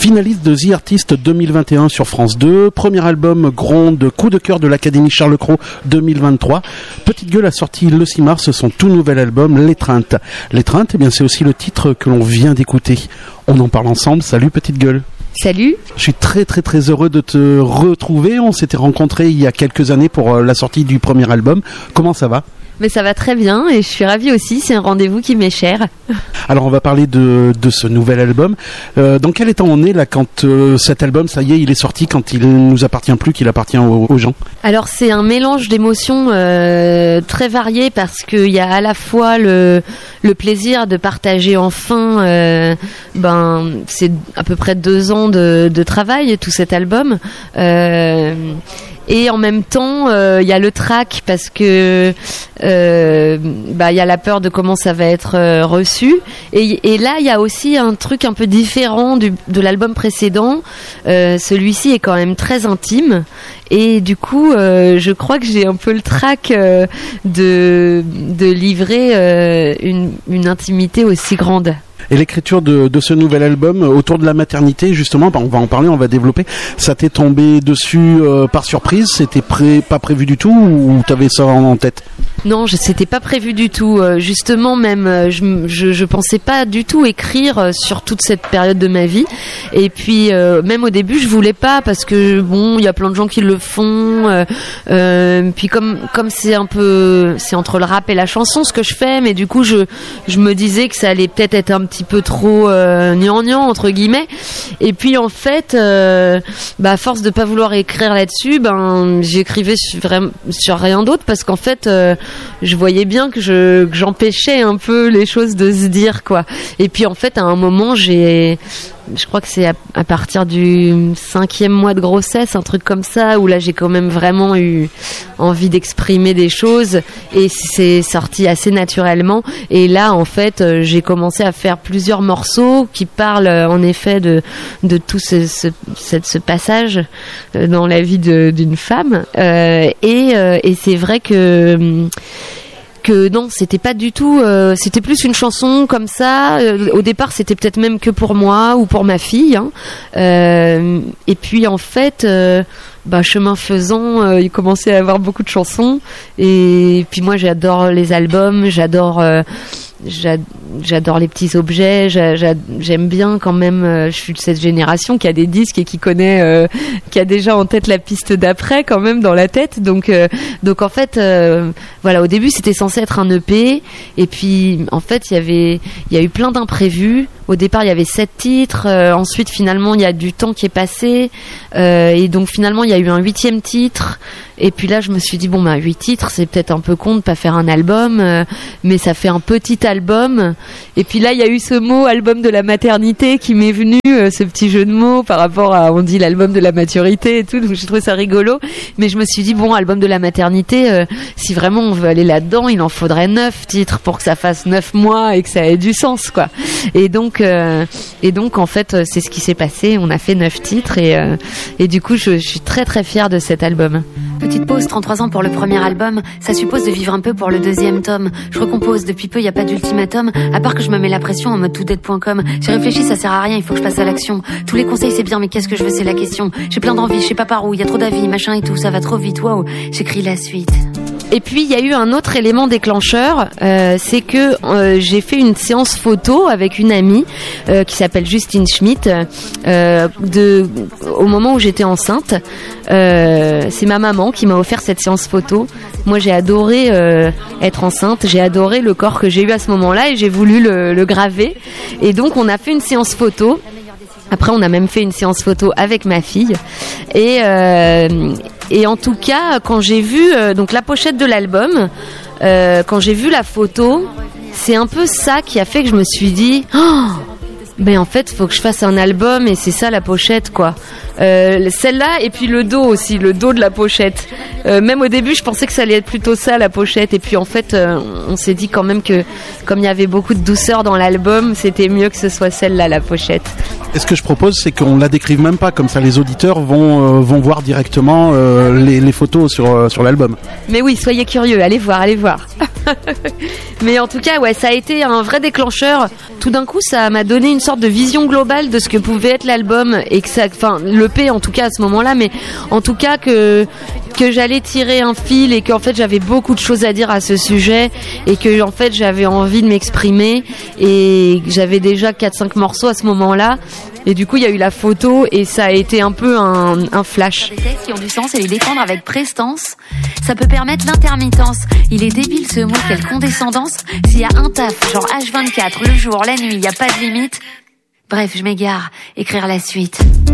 Finaliste de The Artist 2021 sur France 2, premier album Gronde, coup de cœur de l'Académie Charles Cros 2023. Petite Gueule a sorti le 6 mars son tout nouvel album L'étreinte. L'étreinte, eh bien, c'est aussi le titre que l'on vient d'écouter. On en parle ensemble. Salut Petite Gueule. Salut. Je suis très très très heureux de te retrouver. On s'était rencontrés il y a quelques années pour la sortie du premier album. Comment ça va ? Mais ça va très bien et je suis ravie aussi, c'est un rendez-vous qui m'est cher. Alors on va parler de ce nouvel album. Dans quel état on est là quand cet album, ça y est, il est sorti, quand il nous appartient plus, qu'il appartient aux gens ? Alors c'est un mélange d'émotions très variées parce qu'il y a à la fois le plaisir de partager enfin, c'est à peu près 2 ans de travail, tout cet album. Et en même temps, il y a le trac parce que il y a la peur de comment ça va être reçu. Et là, il y a aussi un truc un peu différent de l'album précédent. Celui-ci est quand même très intime. Et du coup, je crois que j'ai un peu le trac de livrer une intimité aussi grande. Et l'écriture de ce nouvel album autour de la maternité, justement, on va en parler, on va développer. Ça t'est tombé dessus par surprise ? C'était pas prévu du tout ou t'avais ça en tête ? Non, c'était pas prévu du tout. Justement, même, je pensais pas du tout écrire sur toute cette période de ma vie. Et puis, même au début, je voulais pas parce que bon, il y a plein de gens qui le font. Puis comme c'est entre le rap et la chanson ce que je fais, mais du coup, je me disais que ça allait peut-être être un petit peu trop gnangnan entre guillemets. Et puis en fait, à force de pas vouloir écrire là-dessus, j'écrivais sur rien d'autre parce qu'en fait, je voyais bien que j'empêchais un peu les choses de se dire quoi. Et puis en fait, à un moment, je crois que c'est à partir du 5e mois de grossesse, un truc comme ça, où là j'ai quand même vraiment eu envie d'exprimer des choses et c'est sorti assez naturellement. Et là en fait j'ai commencé à faire plusieurs morceaux qui parlent en effet de tout ce passage dans la vie d'une femme et c'est vrai que non, c'était pas du tout, c'était plus une chanson comme ça. Au départ, c'était peut-être même que pour moi ou pour ma fille. Et puis en fait, chemin faisant, il commençait à y avoir beaucoup de chansons. Et puis moi, j'adore les albums, j'adore les petits objets, j'aime bien quand même, je suis de cette génération qui a des disques et qui connaît, qui a déjà en tête la piste d'après quand même dans la tête. Donc en fait, au début c'était censé être un EP et puis en fait il y a eu plein d'imprévus. Au départ il y avait 7 titres, ensuite finalement il y a du temps qui est passé et donc finalement il y a eu un 8e titre. Et puis là, je me suis dit, 8 titres, c'est peut-être un peu con de pas faire un album, mais ça fait un petit album. Et puis là, il y a eu ce mot, album de la maternité, qui m'est venu, ce petit jeu de mots par rapport à, on dit l'album de la maturité et tout, donc j'ai trouvé ça rigolo. Mais je me suis dit, album de la maternité, si vraiment on veut aller là-dedans, il en faudrait 9 titres pour que ça fasse 9 mois et que ça ait du sens, quoi. Et donc en fait, c'est ce qui s'est passé. On a fait 9 titres et du coup, je suis très très fière de cet album. Petite pause, 33 ans pour le premier album, ça suppose de vivre un peu pour le 2e tome. Je recompose, depuis peu y a pas d'ultimatum, à part que je me mets la pression en mode toutdead.com. J'ai réfléchi, ça sert à rien, il faut que je passe à l'action. Tous les conseils c'est bien, mais qu'est-ce que je veux, c'est la question. J'ai plein d'envie, je sais pas par où, y a trop d'avis, machin et tout, ça va trop vite, waouh, j'écris la suite. Et puis il y a eu un autre élément déclencheur, c'est que j'ai fait une séance photo avec une amie qui s'appelle Justine Schmidt au moment où j'étais enceinte. C'est ma maman qui m'a offert cette séance photo. Moi j'ai adoré être enceinte, j'ai adoré le corps que j'ai eu à ce moment-là et j'ai voulu le graver. Et donc on a fait une séance photo. Après, on a même fait une séance photo avec ma fille. Et en tout cas, quand j'ai vu donc la pochette de l'album, quand j'ai vu la photo, c'est un peu ça qui a fait que je me suis dit en fait, faut que je fasse un album et c'est ça la pochette, quoi. Celle-là et puis le dos aussi, le dos de la pochette. Même au début, je pensais que ça allait être plutôt ça la pochette et puis en fait, on s'est dit quand même que comme il y avait beaucoup de douceur dans l'album, c'était mieux que ce soit celle-là la pochette. Et ce que je propose, c'est qu'on la décrive même pas, comme ça les auditeurs vont voir directement les photos sur l'album. Mais oui, soyez curieux, allez voir. Mais en tout cas, ouais, ça a été un vrai déclencheur. Tout d'un coup, ça m'a donné une sorte de vision globale de ce que pouvait être l'album et que ça, enfin, l'EP en tout cas à ce moment-là, mais en tout cas que j'allais tirer un fil et qu'en fait j'avais beaucoup de choses à dire à ce sujet et que en fait j'avais envie de m'exprimer et j'avais déjà 4-5 morceaux à ce moment-là. Et du coup, il y a eu la photo et ça a été un peu un flash. Les textes qui ont du sens et les défendre avec prestance, ça peut permettre l'intermittence. Il est débile ce mot, quelle condescendance. S'il y a un taf, genre H24, le jour, la nuit, y a pas de limite. Bref, je m'égare, écrire la suite.